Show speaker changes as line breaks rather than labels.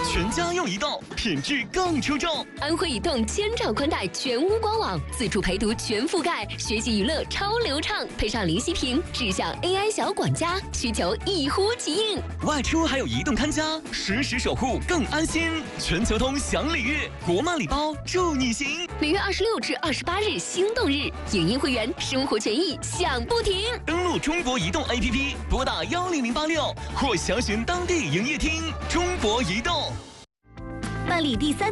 全家用移动，品质更出众。
安徽移动千兆宽带全屋官网，自助陪读全覆盖，学习娱乐超流畅，配上零息屏，智享 AI 小管家，需求一呼即应。
外出还有移动看家，实时守护更安心。全球通享礼遇，国漫礼包助你行。
每月26至28日心动日，影音会员生活权益享不停。
登录中国移动 APP， 拨打10086或详询当地营业厅。中国移动。
办理第3